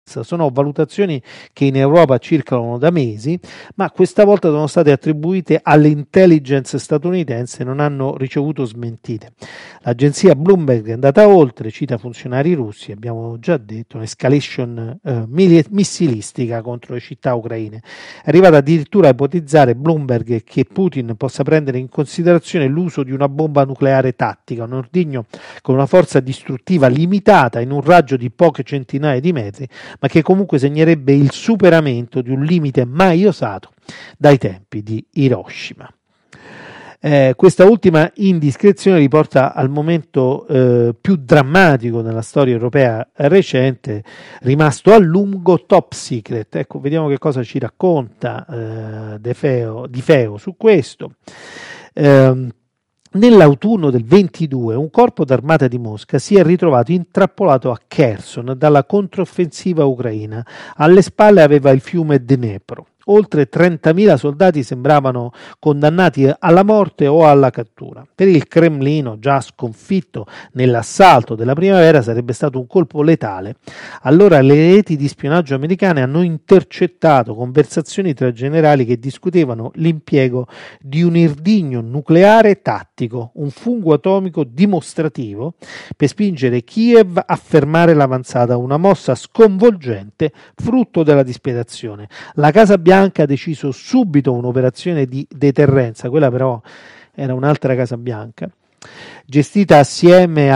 Sono valutazioni che in Europa circolano da mesi, ma questa volta sono state attribuite all'intelligence statunitense e non hanno ricevuto smentite. L'agenzia Bloomberg è andata oltre, cita funzionari russi, abbiamo già detto, un'escalation missilistica contro le città ucraine. È arrivata addirittura a ipotizzare Bloomberg che Putin possa prendere in considerazione l'uso di una bomba nucleare tattica, un ordigno con una forza distruttiva limitata in un raggio di poche centinaia di metri, ma che comunque segnerebbe il superamento di un limite mai osato dai tempi di Hiroshima. Questa ultima indiscrezione riporta al momento più drammatico nella storia europea recente, rimasto a lungo top secret. Ecco, vediamo che cosa ci racconta Di Feo su questo. Nell'autunno del 22 un corpo d'armata di Mosca si è ritrovato intrappolato a Kherson dalla controffensiva ucraina. Alle spalle aveva il fiume Dnepro. Oltre 30.000 soldati sembravano condannati alla morte o alla cattura. Per il Cremlino, già sconfitto nell'assalto della primavera, sarebbe stato un colpo letale. Allora le reti di spionaggio americane hanno intercettato conversazioni tra generali che discutevano l'impiego di un ordigno nucleare tattico, un fungo atomico dimostrativo, per spingere Kiev a fermare l'avanzata, una mossa sconvolgente frutto della disperazione. La Casa Bianca ha deciso subito un'operazione di deterrenza, quella però era un'altra Casa Bianca, gestita assieme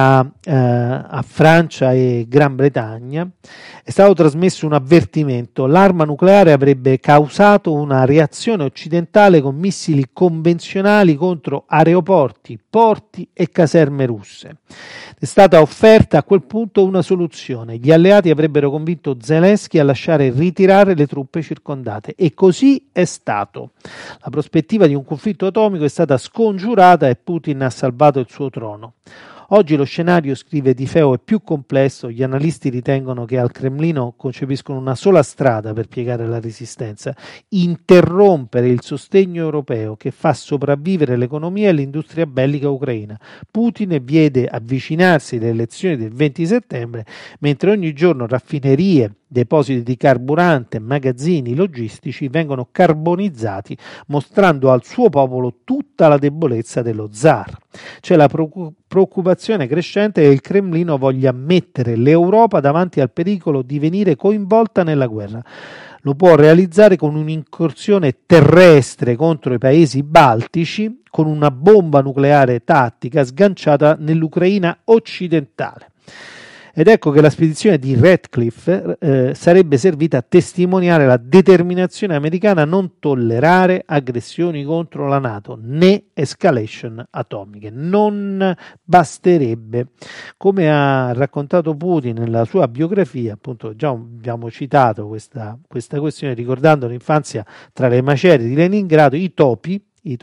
a Francia e Gran Bretagna. È stato trasmesso un avvertimento: l'arma nucleare avrebbe causato una reazione occidentale con missili convenzionali contro aeroporti, porti e caserme russe. È stata offerta a quel punto una soluzione: gli alleati avrebbero convinto Zelensky a lasciare ritirare le truppe circondate, e così è stato. La prospettiva di un conflitto atomico è stata scongiurata e Putin ha salvato il suo trono. Oggi lo scenario, scrive Di Feo, è più complesso. Gli analisti ritengono che al Cremlino concepiscono una sola strada per piegare la resistenza: interrompere il sostegno europeo che fa sopravvivere l'economia e l'industria bellica ucraina. Putin vede avvicinarsi le elezioni del 20 settembre, mentre ogni giorno raffinerie, depositi di carburante, magazzini logistici vengono carbonizzati, mostrando al suo popolo tutta la debolezza dello zar. C'è la preoccupazione crescente che il Cremlino voglia mettere l'Europa davanti al pericolo di venire coinvolta nella guerra. Lo può realizzare con un'incursione terrestre contro i paesi baltici, con una bomba nucleare tattica sganciata nell'Ucraina occidentale. Ed ecco che la spedizione di Ratcliffe sarebbe servita a testimoniare la determinazione americana a non tollerare aggressioni contro la NATO né escalation atomiche. Non basterebbe. Come ha raccontato Putin nella sua biografia, appunto già abbiamo citato questa questione, ricordando l'infanzia tra le macerie di Leningrado: i topi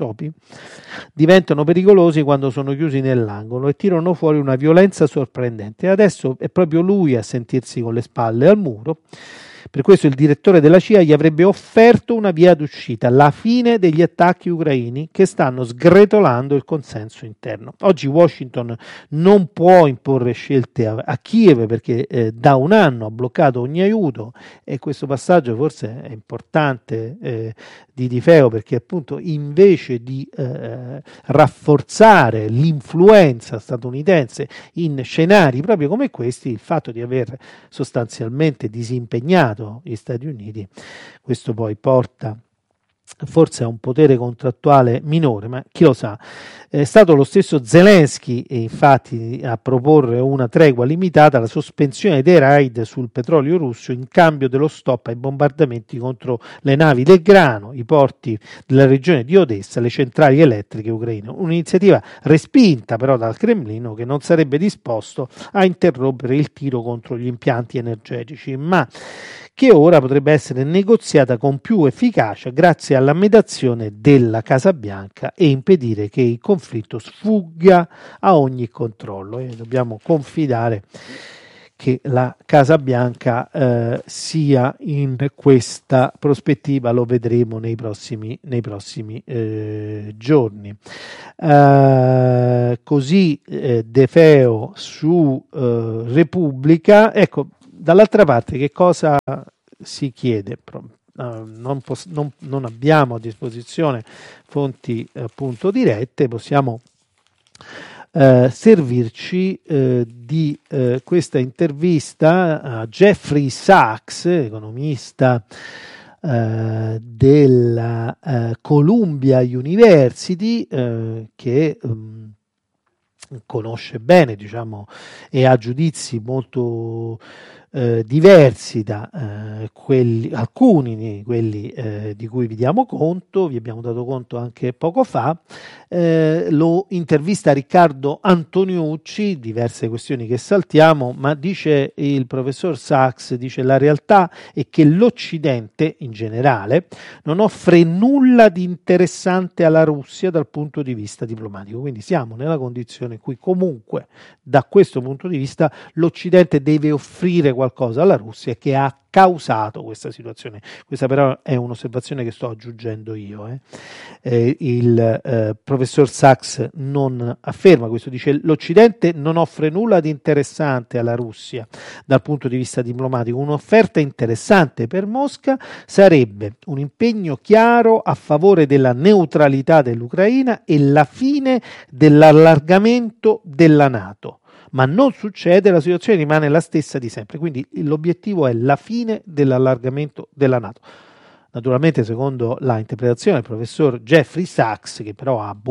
diventano pericolosi quando sono chiusi nell'angolo e tirano fuori una violenza sorprendente. Adesso è proprio lui a sentirsi con le spalle al muro. Per questo il direttore della CIA gli avrebbe offerto una via d'uscita: la fine degli attacchi ucraini che stanno sgretolando il consenso interno. Oggi Washington non può imporre scelte a Kiev perché da un anno ha bloccato ogni aiuto, e questo passaggio forse è importante di Feo, perché appunto invece di rafforzare l'influenza statunitense in scenari proprio come questi, il fatto di aver sostanzialmente disimpegnato gli Stati Uniti, questo poi porta forse a un potere contrattuale minore, ma chi lo sa. È stato lo stesso Zelensky, infatti, a proporre una tregua limitata, la sospensione dei raid sul petrolio russo in cambio dello stop ai bombardamenti contro le navi del grano, i porti della regione di Odessa, le centrali elettriche ucraine. Un'iniziativa respinta però dal Cremlino, che non sarebbe disposto a interrompere il tiro contro gli impianti energetici, ma che ora potrebbe essere negoziata con più efficacia grazie alla mediazione della Casa Bianca e impedire che il conflitto sfugga a ogni controllo. E dobbiamo confidare che la Casa Bianca sia in questa prospettiva, lo vedremo nei prossimi giorni. Così De Feo su Repubblica. Ecco, Dall'altra parte, che cosa si chiede? Non abbiamo a disposizione fonti appunto dirette, possiamo servirci di questa intervista a Jeffrey Sachs, economista della Columbia University, che conosce bene, diciamo, e ha giudizi molto diversi da alcuni di quelli di cui vi diamo conto, vi abbiamo dato conto anche poco fa. Lo intervista Riccardo Antoniucci, diverse questioni che saltiamo, ma dice il professor Sachs, dice la realtà è che l'Occidente in generale non offre nulla di interessante alla Russia dal punto di vista diplomatico, quindi siamo nella condizione in cui comunque da questo punto di vista l'Occidente deve offrire qualcosa alla Russia che ha causato questa situazione. Questa però è un'osservazione che sto aggiungendo io. Il professor Sachs non afferma questo, dice l'Occidente non offre nulla di interessante alla Russia dal punto di vista diplomatico. Un'offerta interessante per Mosca sarebbe un impegno chiaro a favore della neutralità dell'Ucraina e la fine dell'allargamento della NATO. Ma non succede, la situazione rimane la stessa di sempre, quindi l'obiettivo è la fine dell'allargamento della NATO. Naturalmente, secondo la interpretazione del professor Jeffrey Sachs, che però ha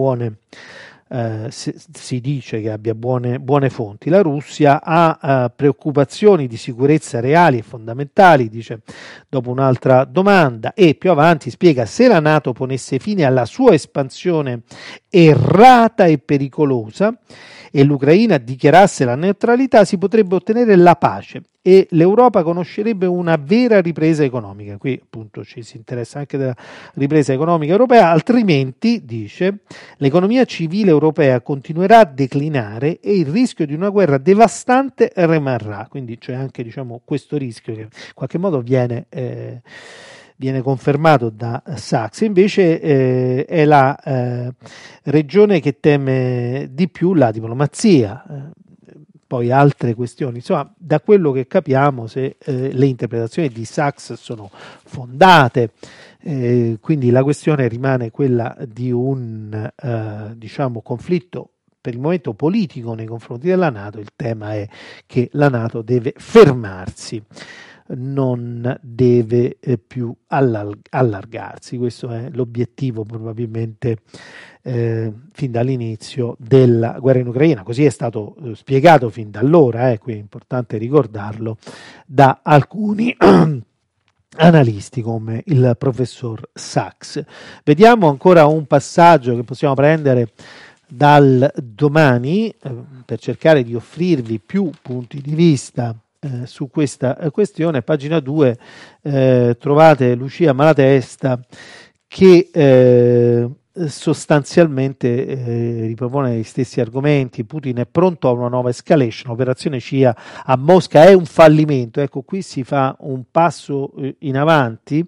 si dice che abbia buone fonti, la Russia ha preoccupazioni di sicurezza reali e fondamentali, dice dopo un'altra domanda, e più avanti spiega: se la NATO ponesse fine alla sua espansione errata e pericolosa e l'Ucraina dichiarasse la neutralità, si potrebbe ottenere la pace e l'Europa conoscerebbe una vera ripresa economica. Qui appunto ci si interessa anche della ripresa economica europea, altrimenti, dice, l'economia civile europea continuerà a declinare e il rischio di una guerra devastante rimarrà. Quindi c'è anche, diciamo, questo rischio che in qualche modo viene confermato da Sachs. Invece è la regione che teme di più la diplomazia. Poi altre questioni, insomma, da quello che capiamo, se le interpretazioni di Sachs sono fondate, quindi la questione rimane quella di un diciamo conflitto per il momento politico nei confronti della NATO. Il tema è che la NATO deve fermarsi, non deve più allargarsi. Questo è l'obiettivo probabilmente fin dall'inizio della guerra in Ucraina. Così è stato spiegato fin da allora, qui è importante ricordarlo, da alcuni analisti come il professor Sachs. Vediamo ancora un passaggio che possiamo prendere dal Domani per cercare di offrirvi più punti di vista su questa questione. Pagina 2 trovate Lucia Malatesta che sostanzialmente ripropone gli stessi argomenti. Putin è pronto a una nuova escalation, l'operazione CIA a Mosca è un fallimento. Ecco, qui si fa un passo in avanti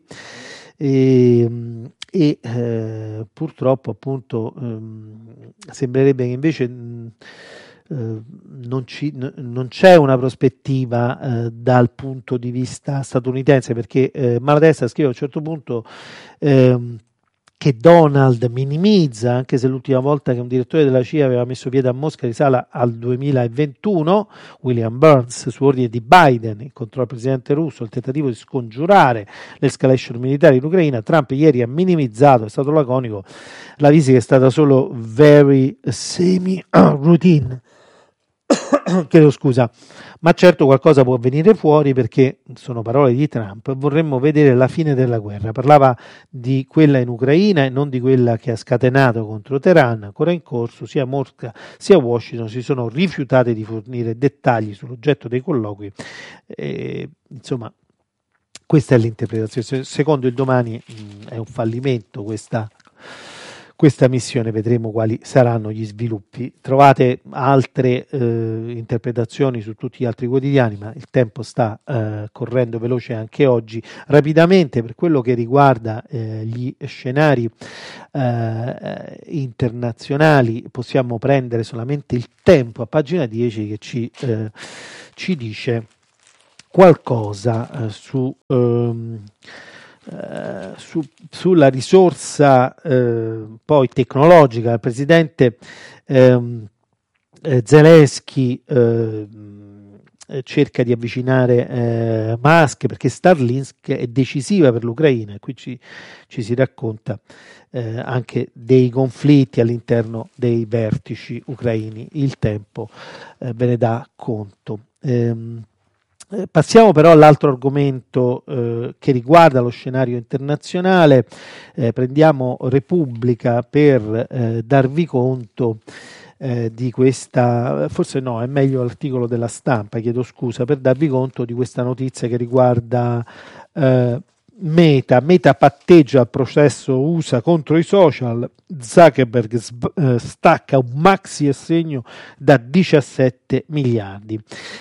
e purtroppo appunto sembrerebbe che invece non c'è una prospettiva dal punto di vista statunitense, perché Malatesta scrive a un certo punto che Donald minimizza, anche se l'ultima volta che un direttore della CIA aveva messo piede a Mosca risale al 2021, William Burns, su ordine di Biden, contro il presidente russo, il tentativo di scongiurare l'escalation militare in Ucraina. Trump ieri ha minimizzato, è stato laconico, la visita è stata solo very semi-routine. Chiedo scusa, ma certo qualcosa può venire fuori, perché sono parole di Trump, vorremmo vedere la fine della guerra. Parlava di quella in Ucraina e non di quella che ha scatenato contro Teheran, ancora in corso. Sia Mosca sia Washington si sono rifiutate di fornire dettagli sull'oggetto dei colloqui. Insomma, questa è l'interpretazione. Secondo il Domani è un fallimento questa missione, vedremo quali saranno gli sviluppi. Trovate altre interpretazioni su tutti gli altri quotidiani, ma il tempo sta correndo veloce anche oggi. Rapidamente, per quello che riguarda gli scenari internazionali, possiamo prendere solamente il Tempo a pagina 10 che ci dice qualcosa sulla risorsa poi tecnologica. Il presidente Zelensky cerca di avvicinare Musk, perché Starlink è decisiva per l'Ucraina, e qui ci si racconta anche dei conflitti all'interno dei vertici ucraini. Il tempo ve ne dà conto. Passiamo però all'altro argomento che riguarda lo scenario internazionale. Prendiamo Repubblica per darvi conto di questa, forse no, è meglio l'articolo della Stampa, chiedo scusa, per darvi conto di questa notizia che riguarda Meta patteggia il processo USA contro i social. Zuckerberg stacca un maxi assegno da 17 miliardi.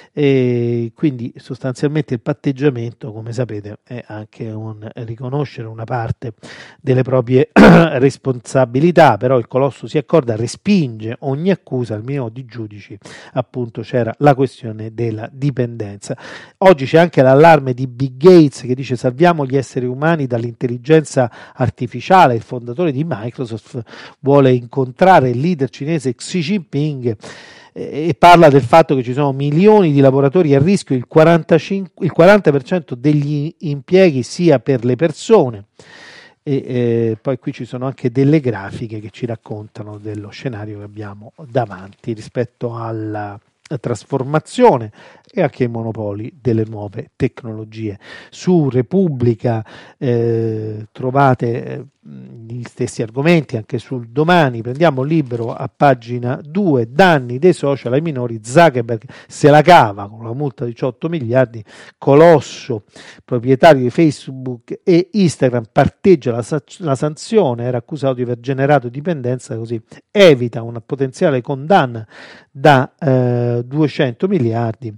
E quindi sostanzialmente il patteggiamento, come sapete, è anche un riconoscere una parte delle proprie responsabilità, però il colosso si accorda, respinge ogni accusa, al minimo di giudici. Appunto c'era la questione della dipendenza. Oggi c'è anche l'allarme di Bill Gates che dice: salviamo gli esseri umani dall'intelligenza artificiale. Il fondatore di Microsoft vuole incontrare il leader cinese Xi Jinping e parla del fatto che ci sono milioni di lavoratori a rischio, il 40% degli impieghi sia per le persone. E poi qui ci sono anche delle grafiche che ci raccontano dello scenario che abbiamo davanti rispetto alla trasformazione e anche ai monopoli delle nuove tecnologie. Su Repubblica trovate gli stessi argomenti, anche sul Domani. Prendiamo Libero a pagina 2, danni dei social ai minori, Zuckerberg se la cava con la multa di 18 miliardi, colosso proprietario di Facebook e Instagram parteggia la sanzione, era accusato di aver generato dipendenza, così evita una potenziale condanna da 200 miliardi.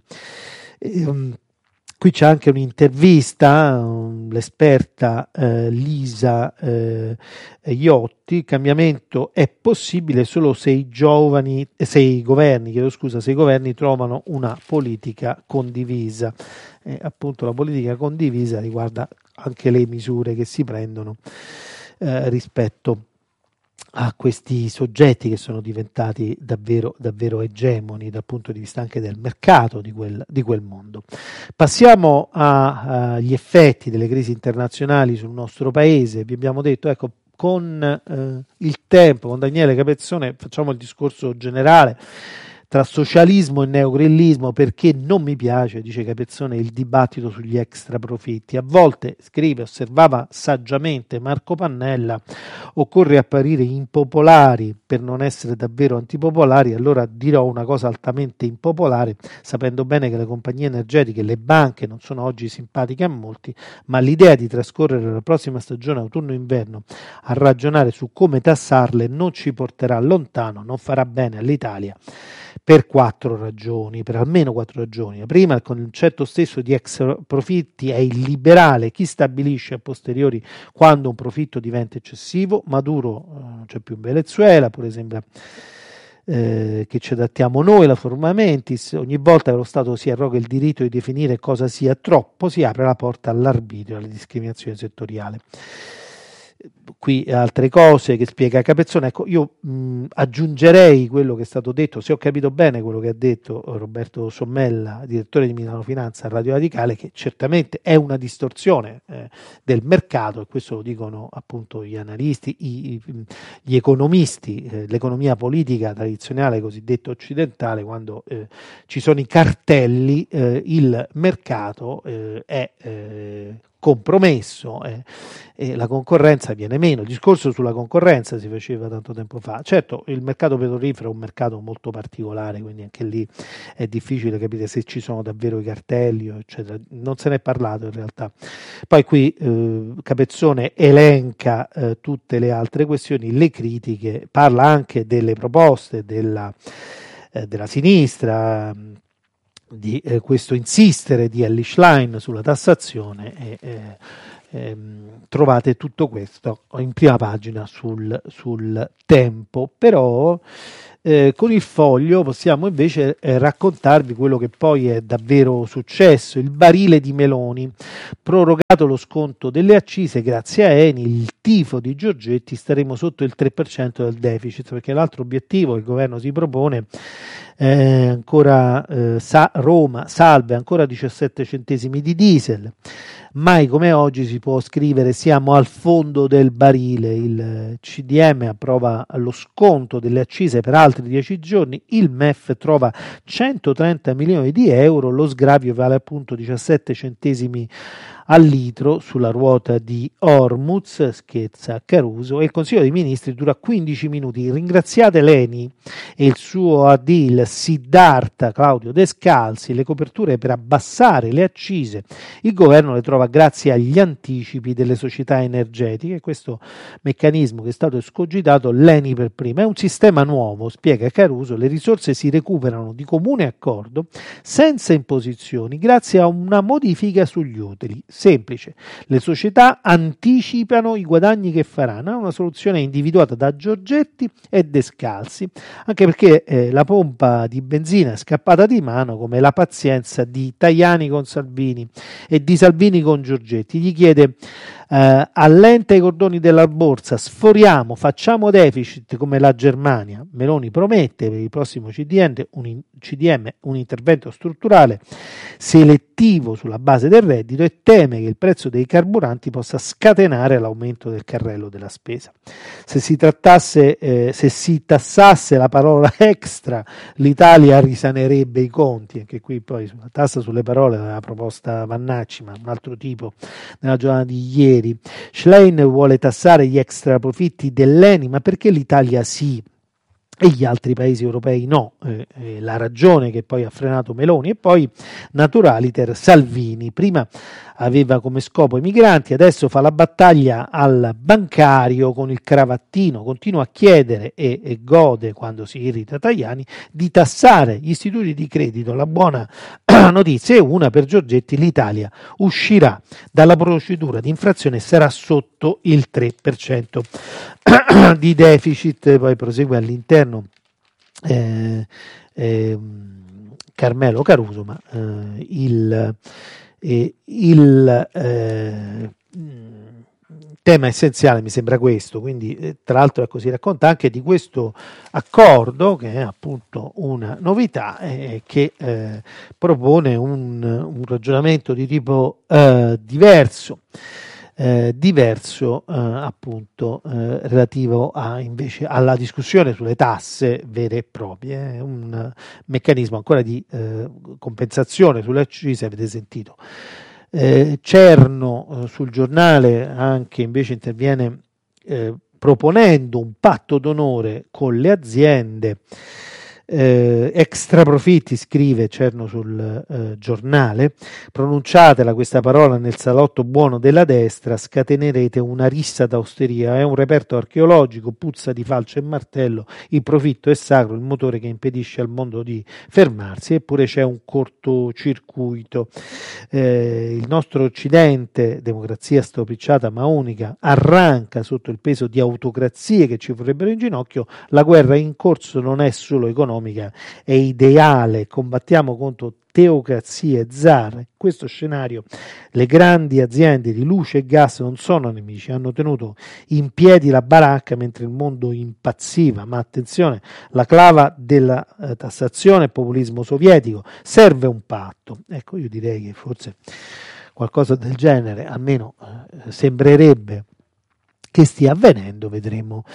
Qui c'è anche un'intervista, l'esperta Lisa Iotti. Cambiamento è possibile solo se i governi trovano una politica condivisa. Appunto la politica condivisa riguarda anche le misure che si prendono rispetto a questi soggetti che sono diventati davvero, davvero egemoni dal punto di vista anche del mercato di quel mondo. Passiamo agli effetti delle crisi internazionali sul nostro paese. Vi abbiamo detto, ecco, con il tempo, con Daniele Capezzone facciamo il discorso generale tra socialismo e neogrillismo, perché non mi piace, dice Capezzone, il dibattito sugli extra profitti. A volte, scrive, osservava saggiamente Marco Pannella, occorre apparire impopolari per non essere davvero antipopolari. Allora dirò una cosa altamente impopolare, sapendo bene che le compagnie energetiche e le banche non sono oggi simpatiche a molti, ma l'idea di trascorrere la prossima stagione autunno-inverno a ragionare su come tassarle non ci porterà lontano, non farà bene all'Italia per almeno quattro ragioni. La prima, il concetto stesso di extra profitti è illiberale. Chi stabilisce a posteriori quando un profitto diventa eccessivo? Maduro non c'è più in Venezuela, pure sembra che ci adattiamo noi, la forma mentis. Ogni volta che lo Stato si arroga il diritto di definire cosa sia troppo, si apre la porta all'arbitrio, alla discriminazione settoriale. Qui altre cose che spiega Capezzone. Ecco, io aggiungerei quello che è stato detto, se ho capito bene quello che ha detto Roberto Sommella, direttore di Milano Finanza a Radio Radicale, che certamente è una distorsione del mercato, e questo lo dicono appunto gli analisti, gli economisti, l'economia politica tradizionale cosiddetta occidentale. Quando ci sono i cartelli, il mercato è compromesso e la concorrenza viene meno. Il discorso sulla concorrenza si faceva tanto tempo fa. Certo, il mercato petrolifero è un mercato molto particolare, quindi anche lì è difficile capire se ci sono davvero i cartelli, eccetera. Non se ne è parlato in realtà. Poi qui Capezzone elenca tutte le altre questioni, le critiche, parla anche delle proposte della sinistra, di questo insistere di Elly Schlein sulla tassazione, trovate tutto questo in prima pagina sul Tempo. Però con il Foglio possiamo invece raccontarvi quello che poi è davvero successo. Il barile di Meloni, prorogato lo sconto delle accise grazie a Eni, il tifo di Giorgetti, staremo sotto il 3% del deficit, perché l'altro obiettivo che il governo si propone ancora Roma salve ancora 17 centesimi di diesel. Mai come oggi si può scrivere siamo al fondo del barile. Il CDM approva lo sconto delle accise per altri 10 giorni, il MEF trova 130 milioni di euro, lo sgravio vale appunto 17 centesimi al litro sulla ruota di Hormuz, scherza Caruso, e il Consiglio dei Ministri dura 15 minuti. Ringraziate l'Eni e il suo AD, il Siddhartha Claudio Descalzi, le coperture per abbassare le accise il governo le trova grazie agli anticipi delle società energetiche. Questo meccanismo che è stato escogitato, l'Eni per prima, è un sistema nuovo, spiega Caruso, le risorse si recuperano di comune accordo senza imposizioni grazie a una modifica sugli utili. Semplice, le società anticipano i guadagni che faranno, è una soluzione individuata da Giorgetti e Descalzi, anche perché la pompa di benzina è scappata di mano, come la pazienza di Tajani con Salvini e di Salvini con Giorgetti. Gli chiede allenta i cordoni della borsa, sforiamo, facciamo deficit come la Germania. Meloni promette per il prossimo CDM un intervento strutturale selettivo sulla base del reddito e teme che il prezzo dei carburanti possa scatenare l'aumento del carrello della spesa. Se si tassasse la parola extra, l'Italia risanerebbe i conti. Anche qui poi sulla tassa sulle parole aveva proposta Vannacci, ma un altro tipo nella giornata di ieri. Schlein vuole tassare gli extra profitti dell'Eni, ma perché l'Italia sì e gli altri paesi europei no? La ragione che poi ha frenato Meloni. E poi naturaliter Salvini, prima aveva come scopo i migranti, adesso fa la battaglia al bancario con il cravattino, continua a chiedere e gode quando si irrita Tajani di tassare gli istituti di credito. La buona notizia è una per Giorgetti: l'Italia uscirà dalla procedura di infrazione e sarà sotto il 3% di deficit. Poi prosegue all'interno Carmelo Caruso, ma il tema essenziale mi sembra questo. Quindi tra l'altro si racconta anche di questo accordo, che è appunto una novità, che propone un ragionamento di tipo diverso appunto relativo invece alla discussione sulle tasse vere e proprie. Un meccanismo ancora di compensazione sulle accise, avete sentito. Cerno sul Giornale anche invece interviene proponendo un patto d'onore con le aziende. Extra profitti, scrive Cerno sul Giornale, pronunciatela questa parola nel salotto buono della destra, scatenerete una rissa d'austeria. È un reperto archeologico, puzza di falce e martello, il profitto è sacro, il motore che impedisce al mondo di fermarsi. Eppure c'è un cortocircuito. Il nostro Occidente, democrazia stropicciata ma unica, arranca sotto il peso di autocrazie che ci vorrebbero in ginocchio. La guerra in corso non è solo economica, è ideale. Combattiamo contro teocrazie e zar. In questo scenario le grandi aziende di luce e gas non sono nemici, hanno tenuto in piedi la baracca mentre il mondo impazziva. Ma attenzione, la clava della tassazione è populismo sovietico, serve un patto. Ecco, io direi che forse qualcosa del genere almeno sembrerebbe che stia avvenendo. Vedremo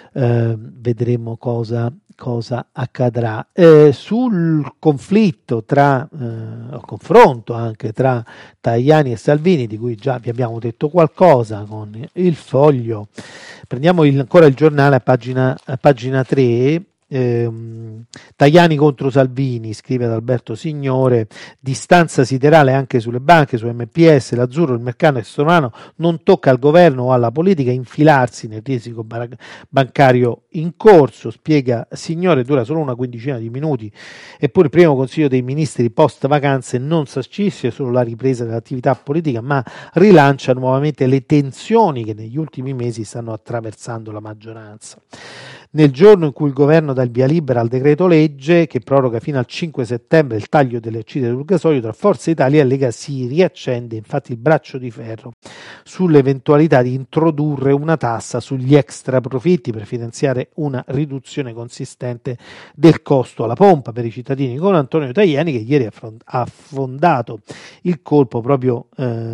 cosa accadrà. Sul conflitto confronto anche tra Tajani e Salvini, di cui già vi abbiamo detto qualcosa con il Foglio, prendiamo ancora il Giornale a pagina 3. Tajani contro Salvini, scrive Adalberto Signore, distanza siderale anche sulle banche, su MPS, l'azzurro, il mercato estoniano, non tocca al governo o alla politica infilarsi nel risico bancario in corso, spiega Signore, dura solo una quindicina di minuti, eppure il primo consiglio dei ministri post vacanze non sancisce solo la ripresa dell'attività politica, ma rilancia nuovamente le tensioni che negli ultimi mesi stanno attraversando la maggioranza. Nel giorno in cui il governo dà il via libera al decreto legge che proroga fino al 5 settembre il taglio delle accise del gasolio, tra Forza Italia e Lega si riaccende infatti il braccio di ferro sull'eventualità di introdurre una tassa sugli extra profitti per finanziare una riduzione consistente del costo alla pompa per i cittadini, con Antonio Tajani che ieri ha affondato il colpo proprio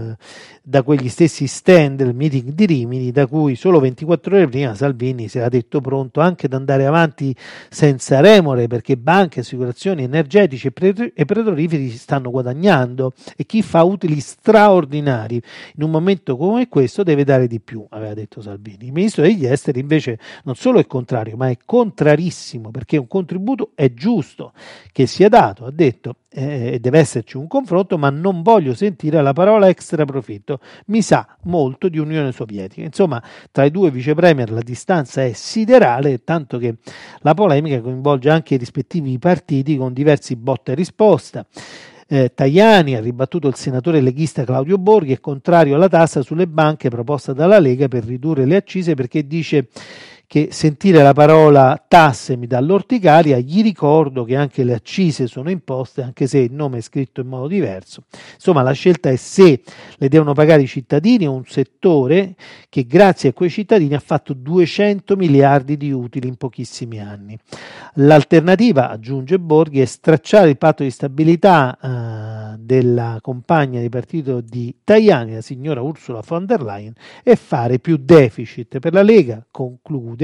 da quegli stessi stand del meeting di Rimini, da cui solo 24 ore prima Salvini si era detto pronto anche ad andare avanti senza remore, perché banche, assicurazioni, energetici e petroliferi si stanno guadagnando e chi fa utili straordinari in un momento come questo deve dare di più, aveva detto Salvini. Il ministro degli esteri invece non solo è contrario, ma è contrarissimo, perché un contributo è giusto che sia dato, ha detto, deve esserci un confronto, ma non voglio sentire la parola extra profitto, mi sa molto di Unione Sovietica. Insomma, tra i due vice premier la distanza è siderale, tanto che la polemica coinvolge anche i rispettivi partiti con diversi botta e risposta. Tajani ha ribattuto il senatore leghista Claudio Borghi, è contrario alla tassa sulle banche proposta dalla Lega per ridurre le accise perché dice che sentire la parola tasse mi dà l'orticaria. Gli ricordo che anche le accise sono imposte, anche se il nome è scritto in modo diverso. Insomma, la scelta è se le devono pagare i cittadini o un settore che grazie a quei cittadini ha fatto 200 miliardi di utili in pochissimi anni. L'alternativa, aggiunge Borghi, è stracciare il patto di stabilità della compagna di partito di Tajani, la signora Ursula von der Leyen, e fare più deficit. Per la Lega, conclude,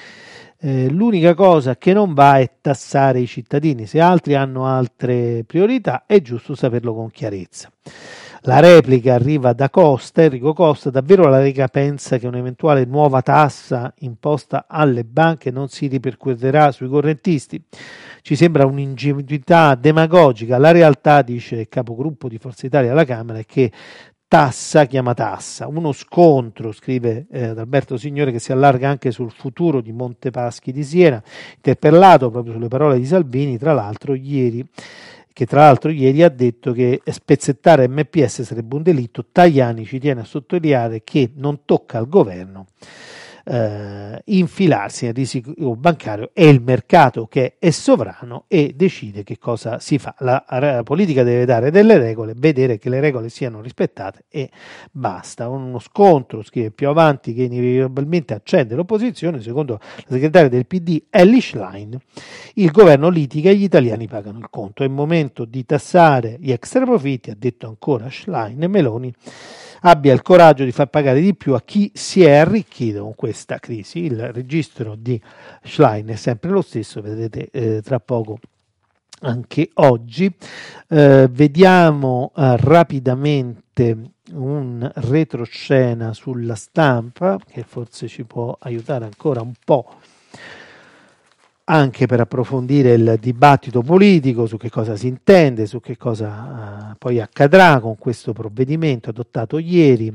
l'unica cosa che non va è tassare i cittadini. Se altri hanno altre priorità è giusto saperlo con chiarezza. La replica arriva da Costa, Enrico Costa. Davvero la Lega pensa che un'eventuale nuova tassa imposta alle banche non si ripercuoterà sui correntisti? Ci sembra un'ingenuità demagogica. La realtà, dice il capogruppo di Forza Italia alla Camera, è che tassa chiama tassa. Uno scontro, scrive Adalberto Signore, che si allarga anche sul futuro di Montepaschi di Siena, interpellato proprio sulle parole di Salvini, tra l'altro ieri ha detto che spezzettare MPS sarebbe un delitto. Tajani ci tiene a sottolineare che non tocca al governo infilarsi nel risico bancario, è il mercato che è sovrano e decide che cosa si fa. La politica deve dare delle regole, vedere che le regole siano rispettate e basta. Uno scontro, scrive più avanti, che inevitabilmente accende l'opposizione. Secondo la segretaria del PD Elly Schlein, il governo litiga e gli italiani pagano il conto. È il momento di tassare gli extra profitti, ha detto ancora Schlein, e Meloni abbia il coraggio di far pagare di più a chi si è arricchito con questa crisi. Il registro di Schlein è sempre lo stesso, vedrete tra poco anche oggi. Vediamo rapidamente un retroscena sulla Stampa che forse ci può aiutare ancora un po' anche per approfondire il dibattito politico su che cosa si intende, su che cosa poi accadrà con questo provvedimento adottato ieri.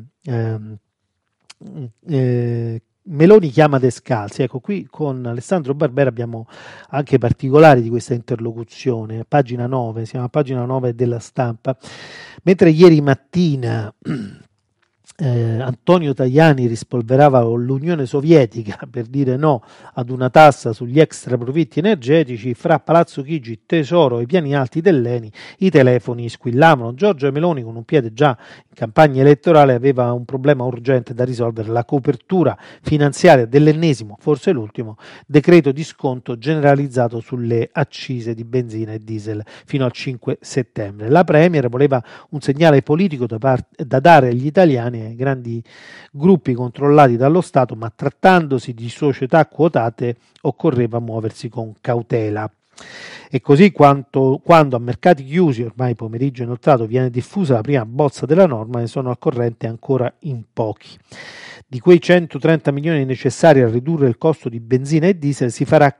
Meloni chiama Descalzi. Ecco, qui con Alessandro Barbera abbiamo anche particolari di questa interlocuzione, pagina 9, siamo a pagina 9 della Stampa. Mentre ieri mattina Antonio Tajani rispolverava l'Unione Sovietica per dire no ad una tassa sugli extra profitti energetici, fra Palazzo Chigi, Tesoro e i piani alti dell'ENI i telefoni squillavano. Giorgia Meloni, con un piede già in campagna elettorale, aveva un problema urgente da risolvere: la copertura finanziaria dell'ennesimo, forse l'ultimo, decreto di sconto generalizzato sulle accise di benzina e diesel fino al 5 settembre. La Premier voleva un segnale politico da dare agli italiani, ai grandi gruppi controllati dallo Stato, ma trattandosi di società quotate occorreva muoversi con cautela. E così quando a mercati chiusi, ormai pomeriggio inoltrato, viene diffusa la prima bozza della norma, ne sono al corrente ancora in pochi. Di quei 130 milioni necessari a ridurre il costo di benzina e diesel ci farà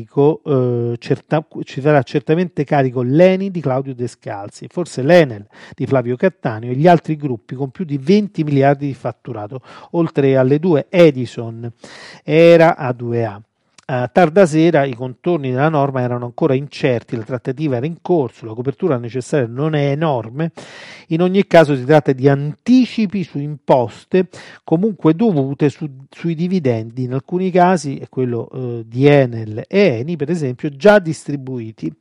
certamente carico l'ENI di Claudio Descalzi, forse l'Enel di Flavio Cattaneo e gli altri gruppi con più di 20 miliardi di fatturato, oltre alle due Edison, Era A2A. A tarda sera i contorni della norma erano ancora incerti, la trattativa era in corso, la copertura necessaria non è enorme, in ogni caso si tratta di anticipi su imposte comunque dovute sui dividendi, in alcuni casi, è quello di Enel e Eni per esempio, già distribuiti,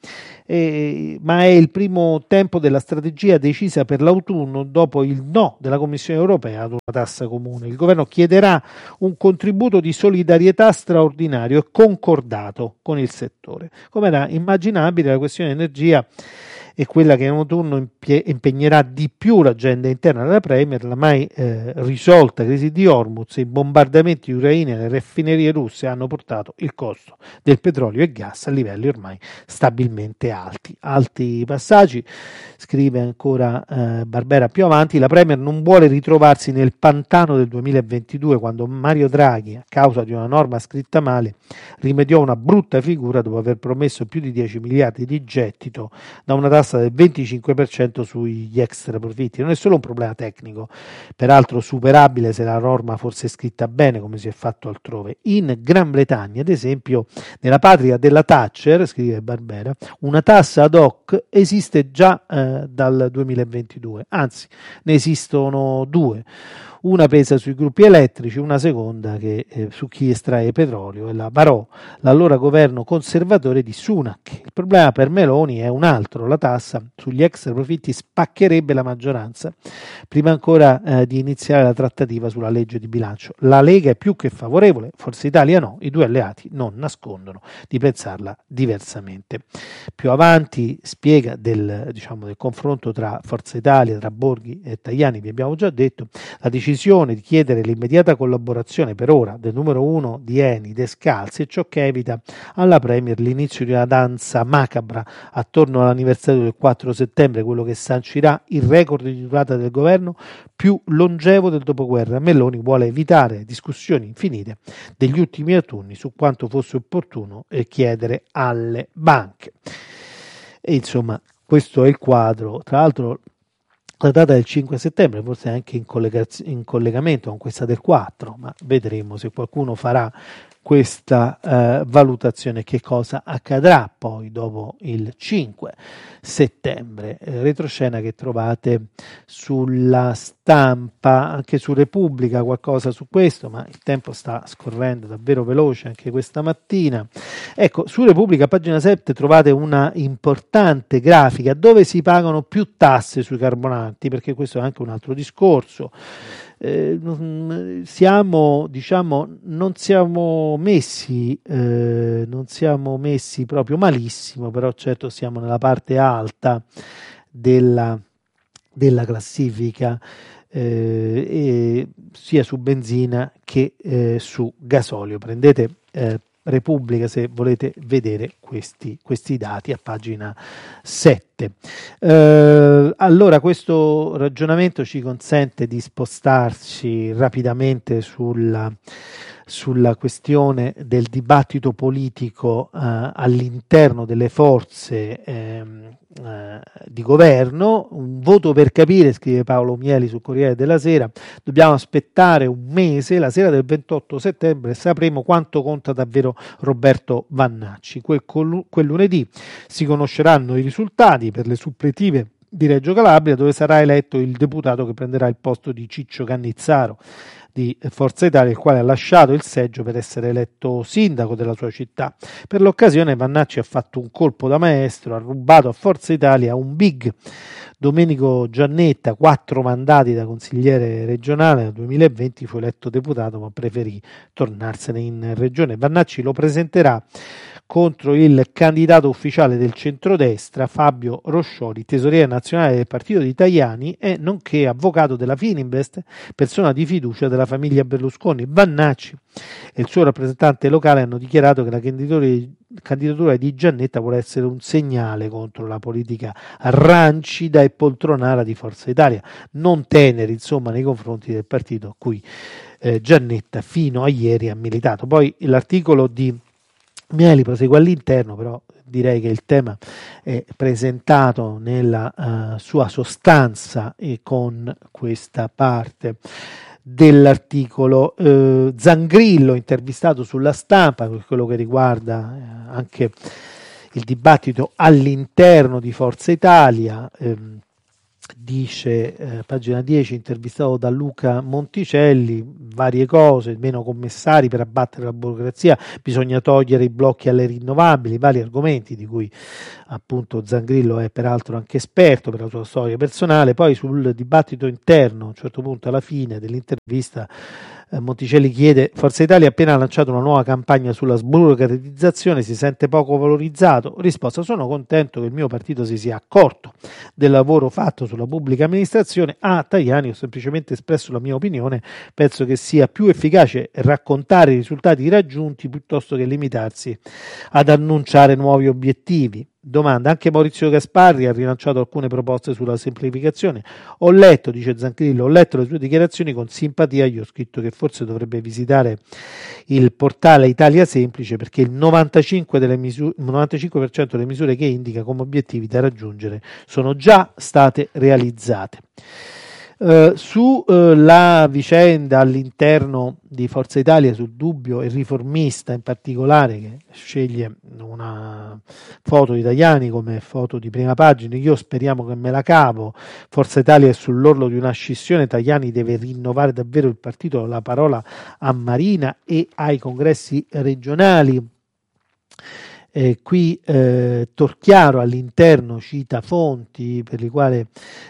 ma è il primo tempo della strategia decisa per l'autunno dopo il no della Commissione europea ad una tassa comune. Il governo chiederà un contributo di solidarietà straordinario e concordato con il settore. Come era immaginabile, la questione energia è quella che in autunno impegnerà di più l'agenda interna della Premier, la mai risolta crisi di Hormuz e i bombardamenti ucraini alle raffinerie russe hanno portato il costo del petrolio e gas a livelli ormai stabilmente alti. Alti passaggi, scrive ancora Barbera più avanti, la Premier non vuole ritrovarsi nel pantano del 2022 quando Mario Draghi, a causa di una norma scritta male, rimediò una brutta figura dopo aver promesso più di 10 miliardi di gettito da una tassa del 25% sugli extra profitti. Non è solo un problema tecnico, peraltro superabile se la norma fosse scritta bene come si è fatto altrove. In Gran Bretagna, ad esempio, nella patria della Thatcher, scrive Barbera, una tassa ad hoc esiste già dal 2022, anzi ne esistono due. Una pesa sui gruppi elettrici, una seconda che su chi estrae petrolio, e la varò l'allora governo conservatore di Sunak. Il problema per Meloni è un altro, la tassa sugli extra profitti spaccherebbe la maggioranza prima ancora di iniziare la trattativa sulla legge di bilancio. La Lega è più che favorevole, Forza Italia no, i due alleati non nascondono di pensarla diversamente. Più avanti spiega del confronto tra Forza Italia, tra Borghi e Tajani, vi abbiamo già detto, la decisione di chiedere l'immediata collaborazione per ora del numero uno di Eni, Descalzi, è ciò che evita alla Premier l'inizio di una danza macabra attorno all'anniversario del 4 settembre, quello che sancirà il record di durata del governo più longevo del dopoguerra. Meloni vuole evitare discussioni infinite degli ultimi autunni su quanto fosse opportuno chiedere alle banche. E insomma, questo è il quadro. Tra l'altro la data del 5 settembre, forse anche in collegamento con questa del 4, ma vedremo se qualcuno farà questa valutazione, che cosa accadrà poi dopo il 5 settembre. Retroscena che trovate sulla Stampa, anche su Repubblica qualcosa su questo, ma il tempo sta scorrendo davvero veloce anche questa mattina. Ecco, su Repubblica pagina 7 trovate una importante grafica dove si pagano più tasse sui carburanti, perché questo è anche un altro discorso. Non siamo messi proprio malissimo, però certo siamo nella parte alta della classifica, sia su benzina che su gasolio. Prendete Repubblica se volete vedere questi dati a pagina 7. Allora questo ragionamento ci consente di spostarci rapidamente sulla questione del dibattito politico all'interno delle forze di governo. Un voto per capire, scrive Paolo Mieli sul Corriere della Sera, dobbiamo aspettare un mese, la sera del 28 settembre sapremo quanto conta davvero Roberto Vannacci. Quel lunedì si conosceranno i risultati per le suppletive di Reggio Calabria, dove sarà eletto il deputato che prenderà il posto di Ciccio Cannizzaro di Forza Italia, il quale ha lasciato il seggio per essere eletto sindaco della sua città. Per l'occasione Vannacci ha fatto un colpo da maestro, ha rubato a Forza Italia un big. Domenico Giannetta, 4 mandati da consigliere regionale, nel 2020 fu eletto deputato ma preferì tornarsene in regione. Vannacci lo presenterà contro il candidato ufficiale del centrodestra Fabio Roscioli, tesoriere nazionale del partito di Tajani e nonché avvocato della Fininvest, persona di fiducia della famiglia Berlusconi. Vannacci e il suo rappresentante locale hanno dichiarato che la candidatura di Giannetta vuole essere un segnale contro la politica rancida e poltronara di Forza Italia, non teneri insomma nei confronti del partito a cui Giannetta fino a ieri ha militato. Poi l'articolo di Mieli prosegue all'interno, però direi che il tema è presentato nella sua sostanza e con questa parte dell'articolo. Zangrillo intervistato sulla Stampa per quello che riguarda anche il dibattito all'interno di Forza Italia. Dice, pagina 10, intervistato da Luca Monticelli, varie cose, meno commissari per abbattere la burocrazia, bisogna togliere i blocchi alle rinnovabili, vari argomenti di cui appunto Zangrillo è peraltro anche esperto per la sua storia personale. Poi sul dibattito interno, a un certo punto alla fine dell'intervista, Monticelli chiede: Forza Italia ha appena lanciato una nuova campagna sulla sburocratizzazione, si sente poco valorizzato? Risposta: sono contento che il mio partito si sia accorto del lavoro fatto sulla pubblica amministrazione. A Tajani ho semplicemente espresso la mia opinione, penso che sia più efficace raccontare i risultati raggiunti piuttosto che limitarsi ad annunciare nuovi obiettivi. Domanda: anche Maurizio Gasparri ha rilanciato alcune proposte sulla semplificazione. Ho letto, dice Zangrillo, ho letto le sue dichiarazioni con simpatia, gli ho scritto che forse dovrebbe visitare il portale Italia Semplice perché il 95% delle misure che indica come obiettivi da raggiungere sono già state realizzate. Sulla vicenda all'interno di Forza Italia, sul Dubbio e Riformista in particolare, che sceglie una foto di Tajani come foto di prima pagina, io speriamo che me la cavo, Forza Italia è sull'orlo di una scissione, Tajani deve rinnovare davvero il partito, la parola a Marina e ai congressi regionali. Qui Torchiaro all'interno cita fonti per le quali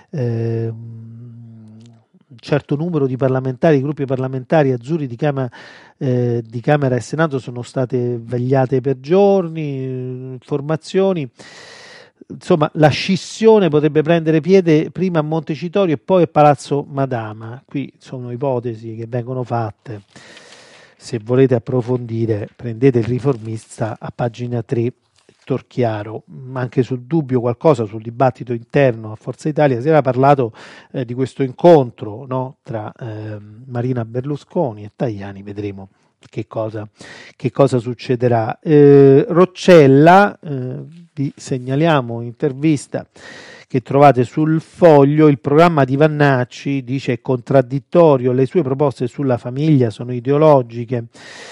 un certo numero di parlamentari, gruppi parlamentari azzurri di Camera e Senato sono state vegliate per giorni, informazioni. Insomma, la scissione potrebbe prendere piede prima a Montecitorio e poi a Palazzo Madama. Qui sono ipotesi che vengono fatte. Se volete approfondire, prendete il Riformista a pagina 3. Torchiaro, ma anche sul Dubbio qualcosa sul dibattito interno a Forza Italia. Si era parlato di questo incontro, no, tra Marina Berlusconi e Tajani, vedremo che cosa succederà. Roccella, vi segnaliamo intervista che trovate sul Foglio, il programma di Vannacci dice è contraddittorio, le sue proposte sulla famiglia sono ideologiche.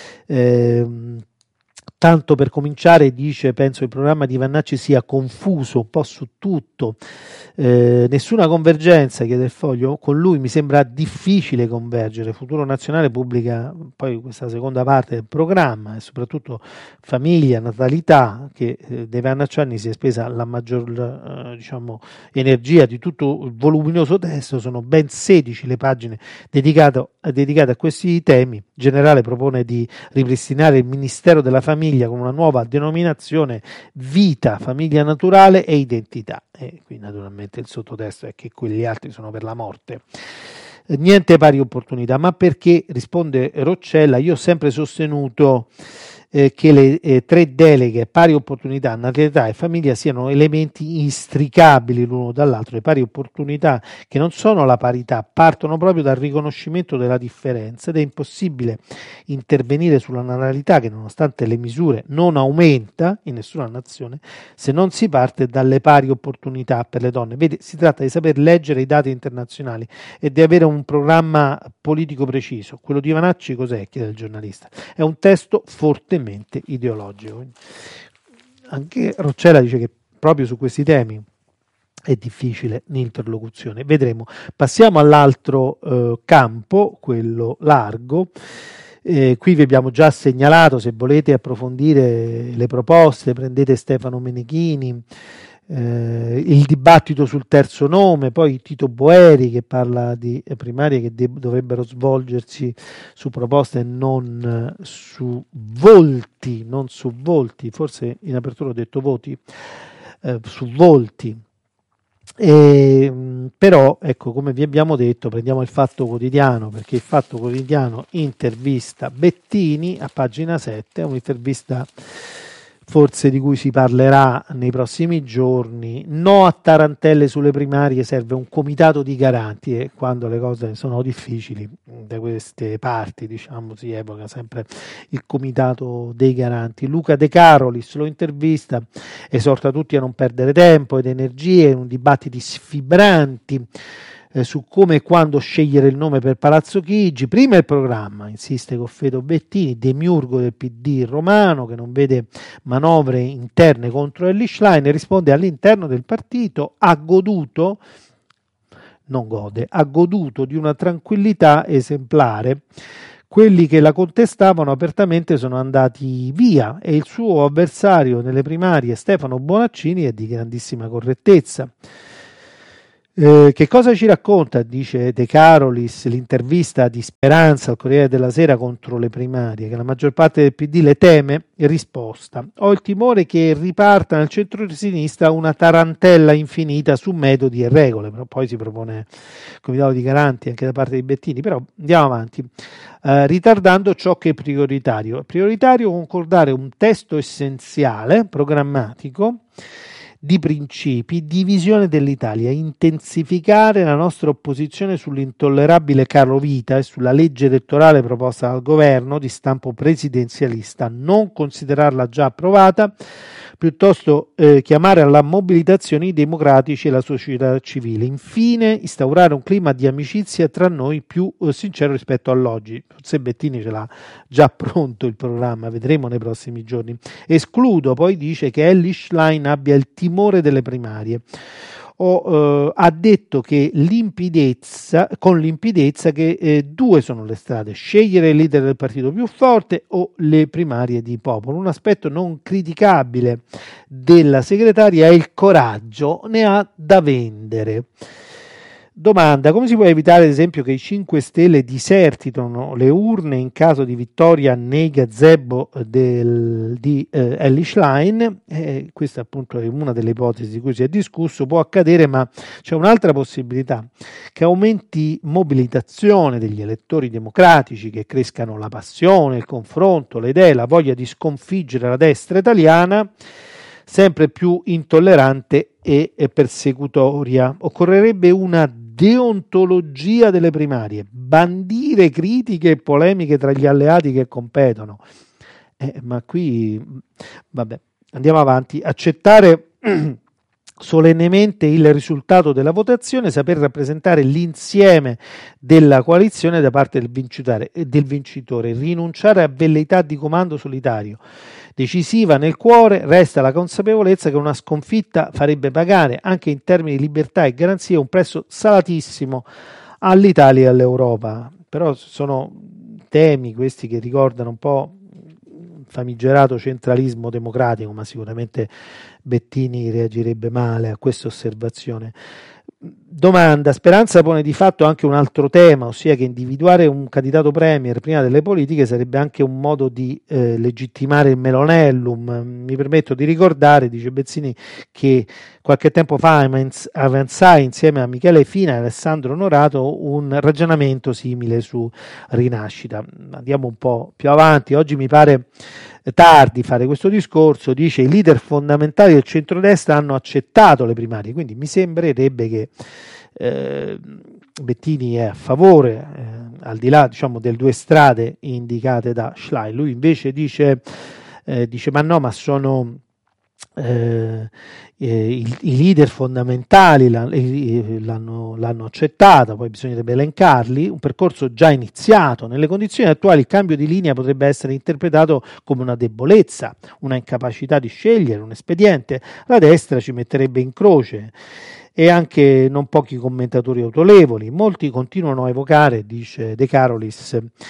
Tanto per cominciare, dice, penso il programma di Vannacci sia confuso un po' su tutto, nessuna convergenza, chiede il Foglio, con lui mi sembra difficile convergere. Futuro Nazionale pubblica poi questa seconda parte del programma e soprattutto famiglia, natalità, che dei Vannacci anni si è spesa la maggior energia di tutto il voluminoso testo, sono ben 16 le pagine dedicate a questi temi. Il generale propone di ripristinare il Ministero della Famiglia con una nuova denominazione: vita, famiglia naturale e identità. E qui naturalmente il sottotesto è che quegli altri sono per la morte. Niente pari opportunità, ma perché, risponde Roccella, io ho sempre sostenuto che le tre deleghe pari opportunità, natalità e famiglia siano elementi istricabili l'uno dall'altro. Le pari opportunità, che non sono la parità, partono proprio dal riconoscimento della differenza ed è impossibile intervenire sulla natalità, che nonostante le misure non aumenta in nessuna nazione, se non si parte dalle pari opportunità per le donne. Vede, si tratta di saper leggere i dati internazionali e di avere un programma politico preciso. Quello di Vannacci cos'è? Chiede il giornalista. È un testo fortemente ideologico. Anche Roccella dice che proprio su questi temi è difficile l'interlocuzione. Vedremo. Passiamo all'altro campo, quello largo. Qui vi abbiamo già segnalato, se volete approfondire le proposte, prendete Stefano Menechini, il dibattito sul terzo nome, poi Tito Boeri che parla di primarie che dovrebbero svolgersi su proposte e non su volti, forse in apertura ho detto voti, su volti. Però ecco, come vi abbiamo detto, prendiamo il Fatto Quotidiano, perché il Fatto Quotidiano intervista Bettini a pagina 7, è un'intervista forse di cui si parlerà nei prossimi giorni. No a tarantelle sulle primarie, serve un comitato di garanti, e quando le cose sono difficili da queste parti, diciamo, si evoca sempre il comitato dei garanti. Luca De Carolis lo intervista, esorta tutti a non perdere tempo ed energie in un dibattito sfibranti su come e quando scegliere il nome per Palazzo Chigi. Prima il programma, insiste Goffredo Bettini, demiurgo del PD romano che non vede manovre interne contro Elly Schlein, e risponde: all'interno del partito ha goduto di una tranquillità esemplare. Quelli che la contestavano apertamente sono andati via e il suo avversario nelle primarie, Stefano Bonaccini, è di grandissima correttezza. Che cosa ci racconta, dice De Carolis, l'intervista di Speranza al Corriere della Sera contro le primarie, che la maggior parte del PD le teme? Risposta: ho il timore che riparta nel centro-sinistra una tarantella infinita su metodi e regole. Però poi si propone il comitato di garanti anche da parte di Bettini, però andiamo avanti. Ritardando ciò che è prioritario. È prioritario concordare un testo essenziale, programmatico, di principi, di visione dell'Italia, intensificare la nostra opposizione sull'intollerabile caro vita e sulla legge elettorale proposta dal governo di stampo presidenzialista, non considerarla già approvata, piuttosto chiamare alla mobilitazione i democratici e la società civile. Infine, instaurare un clima di amicizia tra noi più sincero rispetto all'oggi. Forse Bettini ce l'ha già pronto il programma, vedremo nei prossimi giorni. Escludo, poi dice, che Elly Schlein abbia il timore delle primarie. Ha detto che con limpidezza che due sono le strade: scegliere il leader del partito più forte o le primarie di popolo. Un aspetto non criticabile della segretaria è il coraggio, ne ha da vendere. Domanda: come si può evitare ad esempio che i 5 Stelle disertino le urne in caso di vittoria nei gazebo di Elly Schlein? Questa appunto è una delle ipotesi di cui si è discusso. Può accadere, ma c'è un'altra possibilità: che aumenti mobilitazione degli elettori democratici, che crescano la passione, il confronto, le idee, la voglia di sconfiggere la destra italiana, sempre più intollerante e persecutoria. Occorrerebbe una deontologia delle primarie, bandire critiche e polemiche tra gli alleati che competono. Ma qui, vabbè, andiamo avanti. Accettare solennemente il risultato della votazione, saper rappresentare l'insieme della coalizione da parte del vincitore, rinunciare a velleità di comando solitario. Decisiva nel cuore resta la consapevolezza che una sconfitta farebbe pagare, anche in termini di libertà e garanzie, un prezzo salatissimo all'Italia e all'Europa. Però sono temi questi che ricordano un po' il famigerato centralismo democratico, ma sicuramente Bettini reagirebbe male a questa osservazione. Domanda: Speranza pone di fatto anche un altro tema, ossia che individuare un candidato premier prima delle politiche sarebbe anche un modo di legittimare il Melonellum. Mi permetto di ricordare, dice Bettini, che qualche tempo fa avanzai insieme a Michele Fina e Alessandro Onorato un ragionamento simile su Rinascita. Andiamo un po' più avanti. Oggi mi pare tardi fare questo discorso. Dice: i leader fondamentali del centrodestra hanno accettato le primarie, quindi mi sembrerebbe che Bettini è a favore, al di là, diciamo, delle due strade indicate da Schlein. Lui invece dice ma no, ma sono i leader fondamentali l'hanno accettata, poi bisognerebbe elencarli, un percorso già iniziato. Nelle condizioni attuali il cambio di linea potrebbe essere interpretato come una debolezza, una incapacità di scegliere un espediente. La destra ci metterebbe in croce, e anche non pochi commentatori autorevoli. Molti continuano a evocare, dice De Carolis,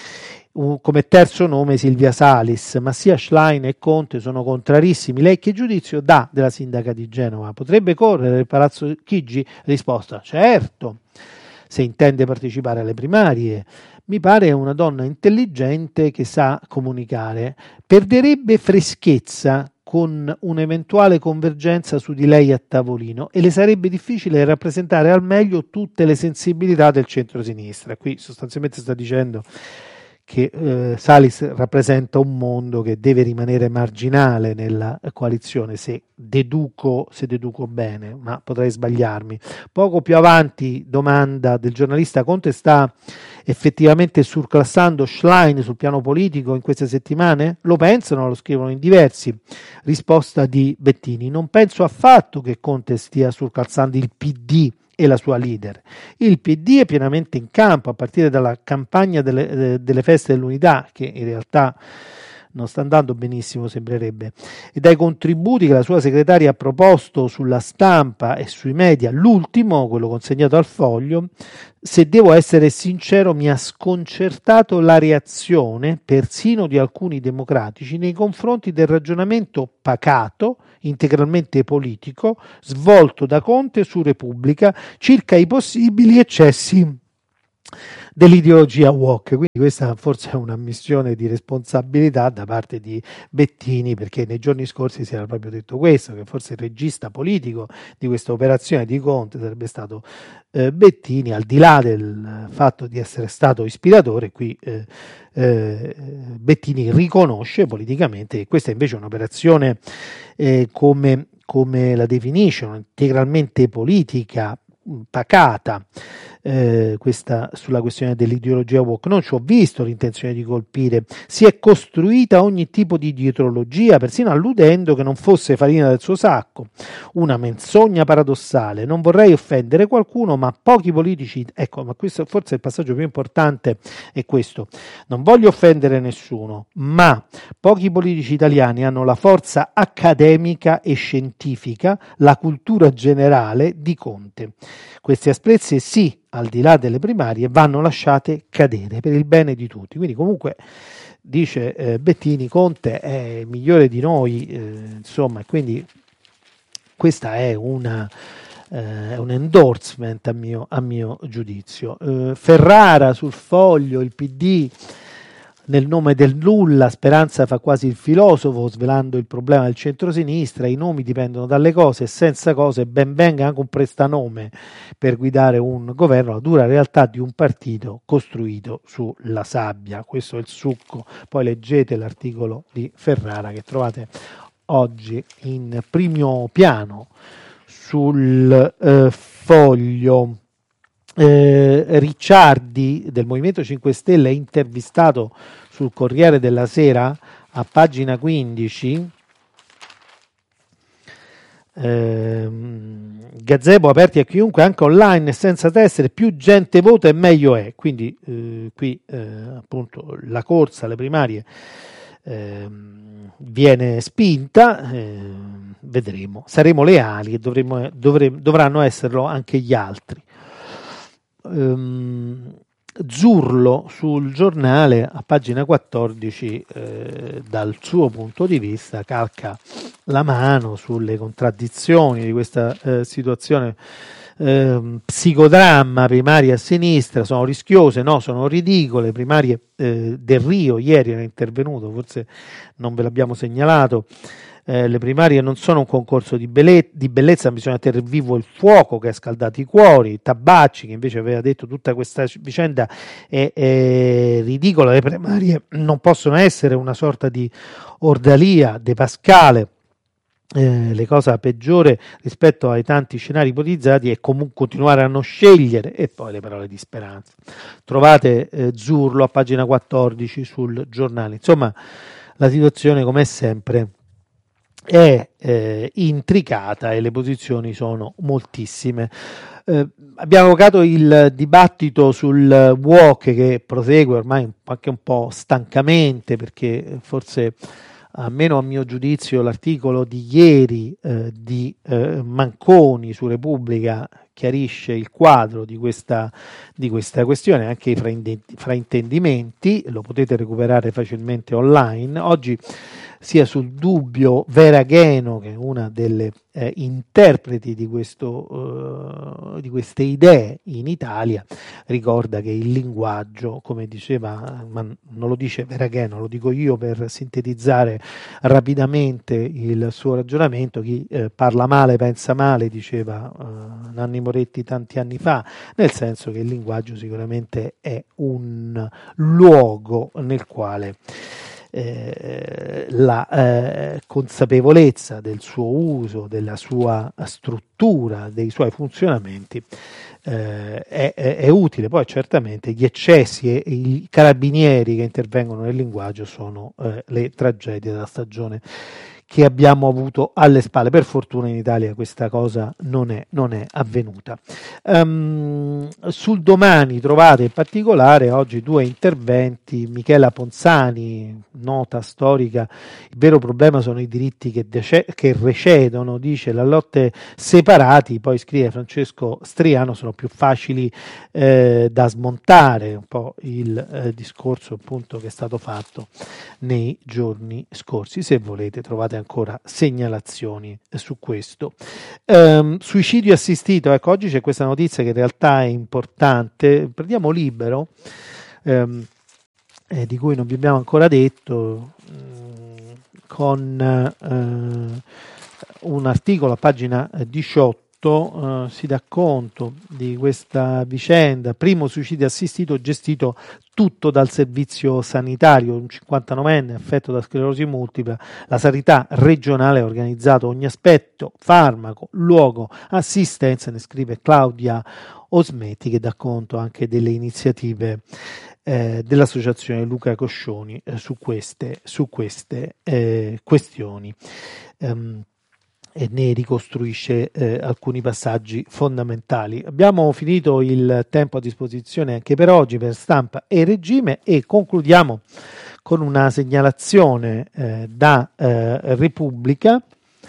come terzo nome Silvia Salis, ma sia Schlein e Conte sono contrarissimi. Lei che giudizio dà della sindaca di Genova? Potrebbe correre il Palazzo Chigi? Risposta: certo, se intende partecipare alle primarie. Mi pare una donna intelligente che sa comunicare. Perderebbe freschezza con un'eventuale convergenza su di lei a tavolino e le sarebbe difficile rappresentare al meglio tutte le sensibilità del centro-sinistra. Qui sostanzialmente sta dicendo che Salis rappresenta un mondo che deve rimanere marginale nella coalizione, se deduco bene, ma potrei sbagliarmi. Poco più avanti, domanda del giornalista: Conte sta effettivamente surclassando Schlein sul piano politico in queste settimane? Lo pensano, lo scrivono in diversi. Risposta di Bettini: non penso affatto che Conte stia surclassando il PD e la sua leader. Il PD è pienamente in campo a partire dalla campagna delle feste dell'unità, che in realtà non sta andando benissimo, sembrerebbe, e dai contributi che la sua segretaria ha proposto sulla stampa e sui media. L'ultimo, quello consegnato al Foglio, se devo essere sincero, mi ha sconcertato la reazione persino di alcuni democratici nei confronti del ragionamento pacato, integralmente politico, svolto da Conte su Repubblica circa i possibili eccessi dell'ideologia woke. Quindi questa forse è una missione di responsabilità da parte di Bettini, perché nei giorni scorsi si era proprio detto questo, che forse il regista politico di questa operazione di Conte sarebbe stato Bettini, al di là del fatto di essere stato ispiratore. Qui Bettini riconosce politicamente che questa invece è un'operazione come la definisce, integralmente politica, pacata, questa sulla questione dell'ideologia woke. Non ci ho visto l'intenzione di colpire, si è costruita ogni tipo di dietrologia, persino alludendo che non fosse farina del suo sacco. Una menzogna paradossale. Non vorrei offendere qualcuno, ma pochi politici, ecco, ma questo forse è il passaggio più importante, è questo: non voglio offendere nessuno, ma pochi politici italiani hanno la forza accademica e scientifica, la cultura generale di Conte. Queste asprezze, sì, al di là delle primarie, vanno lasciate cadere per il bene di tutti. Quindi comunque, dice Bettini, Conte è migliore di noi, insomma, quindi questa è un endorsement a mio giudizio. Ferrara sul Foglio, il PD nel nome del nulla, Speranza fa quasi il filosofo svelando il problema del centrosinistra: i nomi dipendono dalle cose e senza cose ben venga anche un prestanome per guidare un governo, la dura realtà di un partito costruito sulla sabbia. Questo è il succo. Poi leggete l'articolo di Ferrara che trovate oggi in primo piano sul Foglio. Ricciardi del Movimento 5 Stelle è intervistato sul Corriere della Sera a pagina 15. Gazebo aperti a chiunque, anche online e senza tessere, più gente vota e meglio è. Quindi qui appunto la corsa alle primarie viene spinta, vedremo, saremo leali e dovranno esserlo anche gli altri. Zurlo sul Giornale a pagina 14 dal suo punto di vista calca la mano sulle contraddizioni di questa situazione, psicodramma. Primarie a sinistra sono rischiose, no, sono ridicole. Primarie Del Rio ieri era intervenuto, forse non ve l'abbiamo segnalato. Le primarie non sono un concorso di bellezza, bisogna tenere vivo il fuoco che ha scaldato i cuori. Tabacci, che invece aveva detto tutta questa vicenda è ridicola, le primarie non possono essere una sorta di ordalia De Pascale. La cosa peggiore rispetto ai tanti scenari ipotizzati è comunque continuare a non scegliere. E poi le parole di Speranza. Trovate Zurlo a pagina 14 sul Giornale. Insomma, la situazione, come sempre, è intricata e le posizioni sono moltissime. Abbiamo avvocato il dibattito sul woke, che prosegue ormai anche un po' stancamente, perché forse almeno a mio giudizio, l'articolo di ieri di Manconi su Repubblica chiarisce il quadro di questa questione, anche i fraintendimenti, lo potete recuperare facilmente online. Oggi sia sul dubbio Vera Gheno, che è una delle interpreti di queste idee in Italia, ricorda che il linguaggio, come diceva, ma non lo dice Vera Gheno, lo dico io per sintetizzare rapidamente il suo ragionamento, chi parla male pensa male, diceva Nanni Moretti tanti anni fa, nel senso che il linguaggio sicuramente è un luogo nel quale la consapevolezza del suo uso, della sua struttura, dei suoi funzionamenti è utile. Poi certamente gli eccessi e i carabinieri che intervengono nel linguaggio sono le tragedie della stagione che abbiamo avuto alle spalle. Per fortuna in Italia questa cosa non è avvenuta. Sul Domani trovate in particolare oggi 2 interventi. Michela Ponzani, nota storica, il vero problema sono i diritti che recedono, dice, la lotte separati, poi scrive Francesco Striano, sono più facili da smontare, un po' il discorso appunto che è stato fatto nei giorni scorsi. Se volete trovate ancora segnalazioni su questo. Suicidio assistito, ecco, oggi c'è questa notizia che in realtà è importante. Prendiamo Libero, di cui non vi abbiamo ancora detto, con un articolo a pagina 18. Si dà conto di questa vicenda, primo suicidio assistito gestito tutto dal servizio sanitario, un 59enne affetto da sclerosi multipla, la sanità regionale ha organizzato ogni aspetto, farmaco, luogo, assistenza, ne scrive Claudia Osmetti, che dà conto anche delle iniziative dell'associazione Luca Coscioni su queste questioni. E ne ricostruisce alcuni passaggi fondamentali. Abbiamo finito il tempo a disposizione anche per oggi per Stampa e Regime e concludiamo con una segnalazione da Repubblica.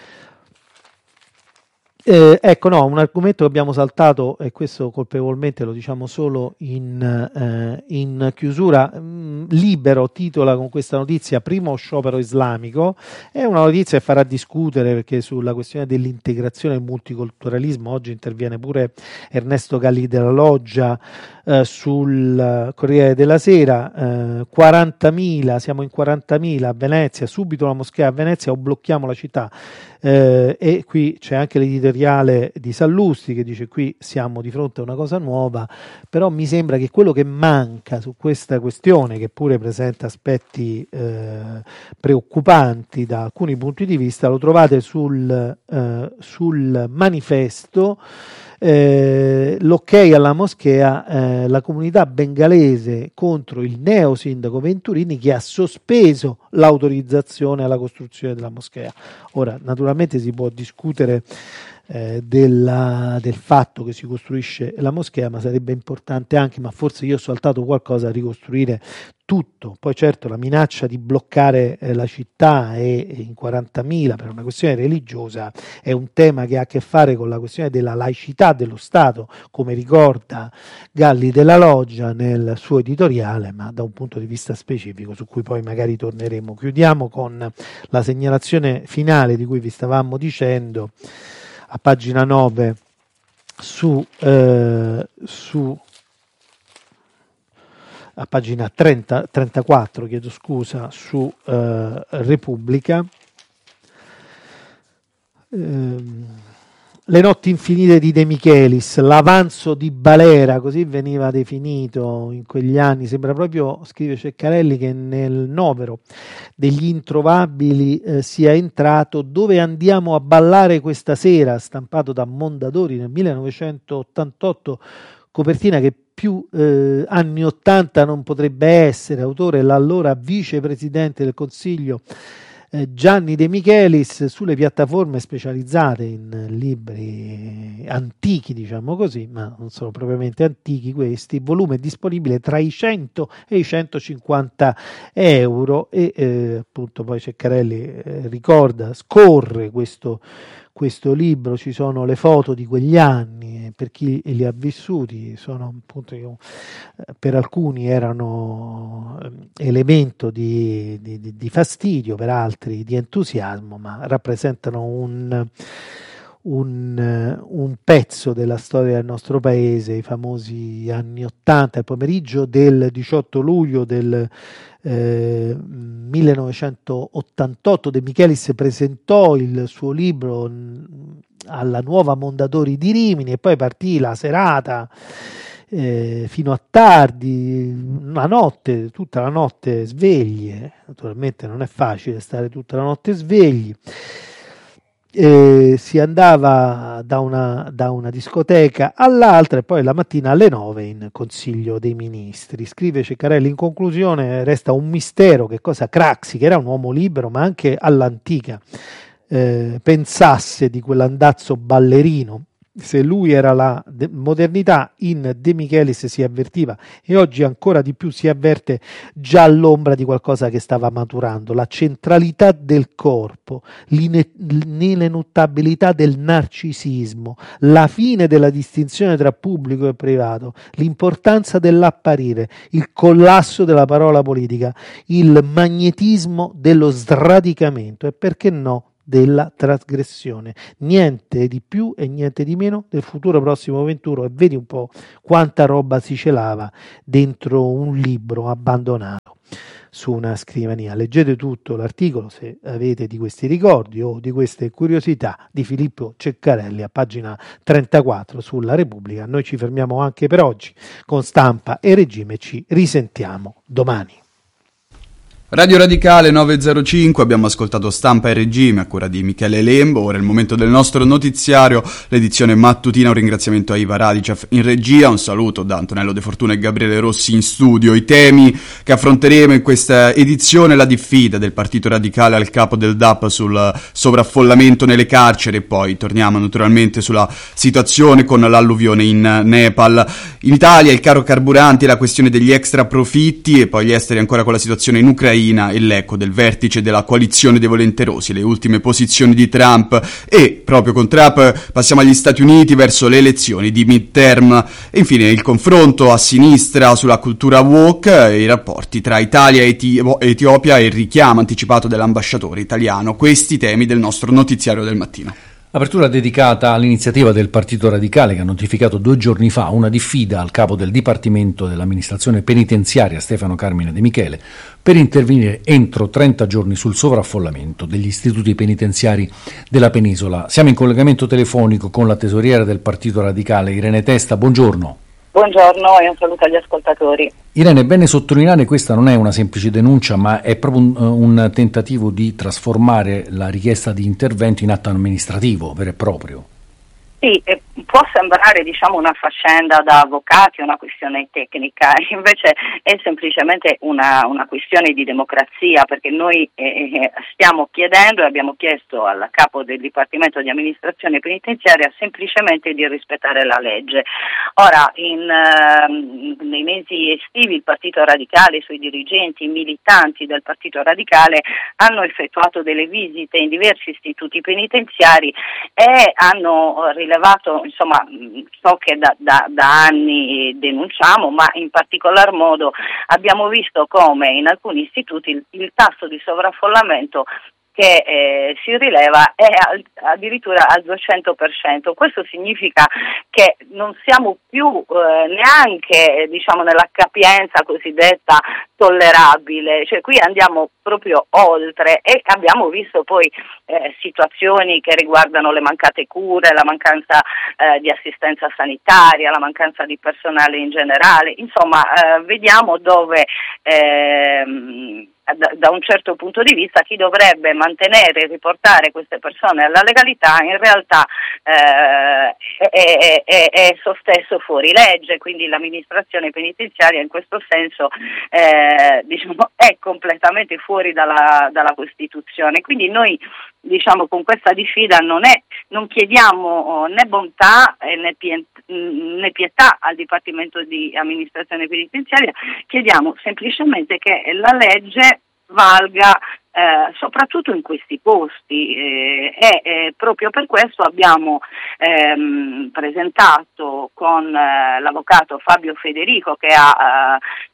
Ecco, no, un argomento che abbiamo saltato, e questo colpevolmente lo diciamo solo in chiusura. Libero titola con questa notizia primo sciopero islamico. È una notizia che farà discutere, perché sulla questione dell'integrazione e il multiculturalismo oggi interviene pure Ernesto Galli della Loggia sul Corriere della Sera. 40.000, siamo in 40.000 a Venezia, subito la moschea a Venezia o blocchiamo la città. E qui c'è anche l'editoriale di Sallusti che dice qui siamo di fronte a una cosa nuova, però mi sembra che quello che manca su questa questione, che pure presenta aspetti preoccupanti da alcuni punti di vista, lo trovate sul manifesto. L'ok alla moschea, la comunità bengalese contro il neo sindaco Venturini che ha sospeso l'autorizzazione alla costruzione della moschea. Ora naturalmente si può discutere del fatto che si costruisce la moschea, ma sarebbe importante anche, ma forse io ho saltato qualcosa, ricostruire tutto. Poi certo la minaccia di bloccare la città in 40.000 per una questione religiosa è un tema che ha a che fare con la questione della laicità dello Stato, come ricorda Galli della Loggia nel suo editoriale, ma da un punto di vista specifico su cui poi magari torneremo. Chiudiamo con la segnalazione finale di cui vi stavamo dicendo a pagina 9 a pagina 34, chiedo scusa, su Repubblica. Le notti infinite di De Michelis, l'avanzo di Balera, così veniva definito in quegli anni. Sembra proprio, scrive Ceccarelli, che nel novero degli introvabili sia entrato Dove andiamo a ballare questa sera, stampato da Mondadori nel 1988, copertina che più anni 80 non potrebbe essere. Autore l'allora vicepresidente del Consiglio Gianni De Michelis sulle piattaforme specializzate in libri antichi, diciamo così, ma non sono propriamente antichi questi. Il volume è disponibile tra i 100 e i 150 euro e appunto poi Ceccarelli ricorda, scorre questo libro, ci sono le foto di quegli anni, per chi li ha vissuti, sono appunto per alcuni erano elemento di fastidio, per altri di entusiasmo, ma rappresentano un pezzo della storia del nostro paese, i famosi anni 80, il pomeriggio del 18 luglio del 1988 De Michelis presentò il suo libro alla Nuova Mondadori di Rimini e poi partì la serata fino a tardi, una notte, tutta la notte svegli, naturalmente non è facile stare tutta la notte svegli. Si andava da una discoteca all'altra e poi la mattina alle 9 in Consiglio dei Ministri. Scrive Ceccarelli: in conclusione resta un mistero che cosa Craxi, che era un uomo libero ma anche all'antica, pensasse di quell'andazzo ballerino. Se lui era la modernità, in De Michelis si avvertiva, e oggi ancora di più si avverte già l'ombra di qualcosa che stava maturando, la centralità del corpo, l'ineluttabilità del narcisismo, la fine della distinzione tra pubblico e privato, l'importanza dell'apparire, il collasso della parola politica, il magnetismo dello sradicamento e, perché no, della trasgressione. Niente di più e niente di meno del futuro prossimo venturo, e vedi un po' quanta roba si celava dentro un libro abbandonato su una scrivania. Leggete tutto l'articolo, se avete di questi ricordi o di queste curiosità, di Filippo Ceccarelli a pagina 34 sulla Repubblica. Noi ci fermiamo anche per oggi con Stampa e Regime, ci risentiamo domani. Radio Radicale 905, abbiamo ascoltato Stampa e Regime a cura di Michele Lembo. Ora è il momento del nostro notiziario, l'edizione mattutina. Un ringraziamento a Iva Radicev in regia, un saluto da Antonello De Fortuna e Gabriele Rossi in studio. I temi che affronteremo in questa edizione: la diffida del Partito Radicale al capo del DAP sul sovraffollamento nelle carceri, e poi torniamo naturalmente sulla situazione con l'alluvione in Nepal. In Italia il caro carburanti e la questione degli extra profitti, e poi gli esteri ancora con la situazione in Ucraina e l'eco del vertice della coalizione dei volenterosi, le ultime posizioni di Trump. E proprio con Trump passiamo agli Stati Uniti verso le elezioni di midterm, e infine il confronto a sinistra sulla cultura woke, i rapporti tra Italia e Etiopia e il richiamo anticipato dell'ambasciatore italiano. Questi temi del nostro notiziario del mattino. Apertura dedicata all'iniziativa del Partito Radicale, che ha notificato 2 giorni fa una diffida al capo del Dipartimento dell'Amministrazione Penitenziaria, Stefano Carmine De Michele, per intervenire entro 30 giorni sul sovraffollamento degli istituti penitenziari della penisola. Siamo in collegamento telefonico con la tesoriera del Partito Radicale, Irene Testa. Buongiorno. Buongiorno e un saluto agli ascoltatori. Irene, è bene sottolineare, questa non è una semplice denuncia, ma è proprio un tentativo di trasformare la richiesta di intervento in atto amministrativo vero e proprio. Sì, può sembrare una faccenda da avvocati, una questione tecnica, invece è semplicemente una questione di democrazia, perché noi stiamo chiedendo e abbiamo chiesto al capo del Dipartimento di Amministrazione Penitenziaria semplicemente di rispettare la legge. Ora, nei mesi estivi il Partito Radicale, i suoi dirigenti, i militanti del Partito Radicale hanno effettuato delle visite in diversi istituti penitenziari e hanno rilevato, so che da anni denunciamo, ma in particolar modo abbiamo visto come in alcuni istituti il tasso di sovraffollamento che si rileva è addirittura al 200%. Questo significa che non siamo più neanche nella capienza cosiddetta tollerabile, cioè qui andiamo proprio oltre, e abbiamo visto poi situazioni che riguardano le mancate cure, la mancanza di assistenza sanitaria, la mancanza di personale in generale. Insomma, vediamo dove da un certo punto di vista chi dovrebbe mantenere e riportare queste persone alla legalità in realtà è esso stesso fuori legge, quindi l'amministrazione penitenziaria in questo senso diciamo, è completamente fuori dalla Costituzione. Quindi noi diciamo con questa diffida non chiediamo né bontà né pietà al Dipartimento di Amministrazione Penitenziaria, chiediamo semplicemente che la legge valga soprattutto in questi posti e proprio per questo abbiamo presentato con l'avvocato Fabio Federico, che ha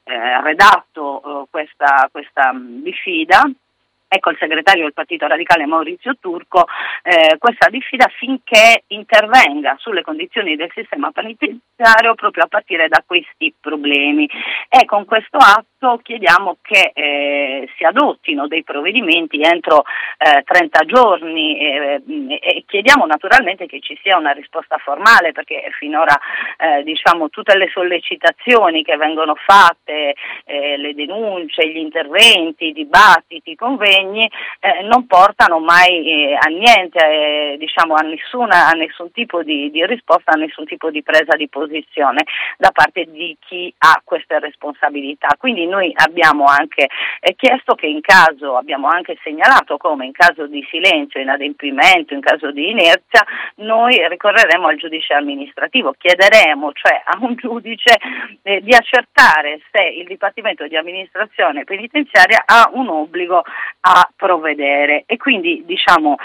redatto questa diffida, e col segretario del Partito Radicale Maurizio Turco, questa diffida finché intervenga sulle condizioni del sistema penitenziario proprio a partire da questi problemi, e con questo atto chiediamo che si adottino dei provvedimenti entro 30 giorni e chiediamo naturalmente che ci sia una risposta formale, perché finora diciamo tutte le sollecitazioni che vengono fatte, le denunce, gli interventi, i dibattiti, i convegni non portano mai a niente, diciamo a nessun tipo di risposta, a nessun tipo di presa di posizione da parte di chi ha queste responsabilità. Quindi noi abbiamo anche chiesto che abbiamo anche segnalato come in caso di silenzio, inadempimento, in caso di inerzia, noi ricorreremo al giudice amministrativo, chiederemo cioè a un giudice di accertare se il Dipartimento di Amministrazione Penitenziaria ha un obbligo a provvedere, e quindi diciamo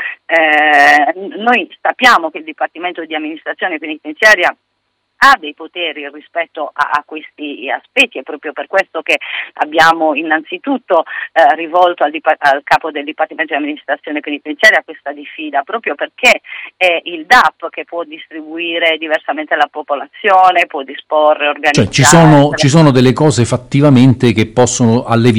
noi sappiamo che il Dipartimento di Amministrazione Penitenziaria ha dei poteri rispetto a questi aspetti, è proprio per questo che abbiamo innanzitutto rivolto al capo del Dipartimento di Amministrazione Penitenziaria questa diffida, proprio perché è il DAP che può distribuire diversamente la popolazione, può disporre, organizzare. Cioè ci sono delle cose fattivamente che possono alleviare